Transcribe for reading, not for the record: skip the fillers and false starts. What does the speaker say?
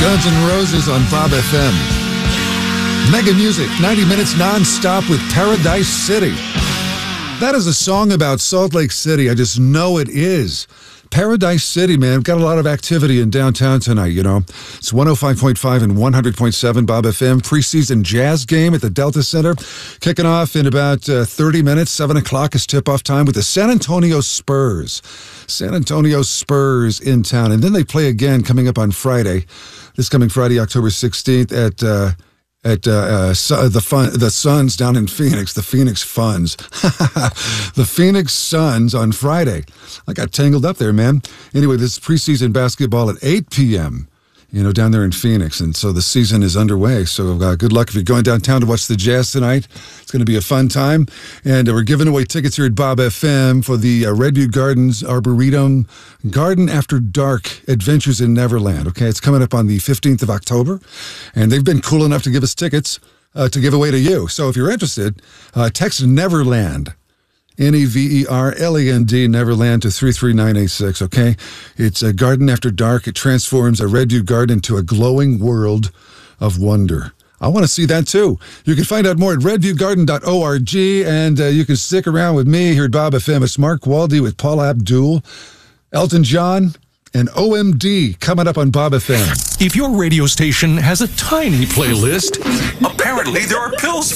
Guns N' Roses on Bob FM. Mega Music, 90 minutes non-stop with Paradise City. That is a song about Salt Lake City. I just know it is. Paradise City, man. Got a lot of activity in downtown tonight, you know. It's 105.5 and 100.7 Bob FM. Preseason jazz game at the Delta Center. Kicking off in about 30 minutes. 7 o'clock is tip-off time with the San Antonio Spurs. San Antonio Spurs in town. And then they play again coming up on Friday. This coming Friday, October 16th at the Suns down in Phoenix, the Phoenix Funds. The Phoenix Suns on Friday. I got tangled up there, man. Anyway, this is preseason basketball at 8 p.m., you know, down there in Phoenix. And so the season is underway. So good luck if you're going downtown to watch the Jazz tonight. It's going to be a fun time. And we're giving away tickets here at Bob FM for the Redview Gardens Arboretum Garden After Dark Adventures in Neverland. Okay, it's coming up on the 15th of October. And they've been cool enough to give us tickets to give away to you. So if you're interested, text Neverland. Neverland, Neverland to 33986, okay? It's a garden after dark. It transforms a Redview garden into a glowing world of wonder. I want to see that too. You can find out more at redviewgarden.org, and you can stick around with me here at Bob FM. It's Mark Waldy with Paula Abdul, Elton John, and OMD coming up on Bob FM. If your radio station has a tiny playlist, apparently there are pills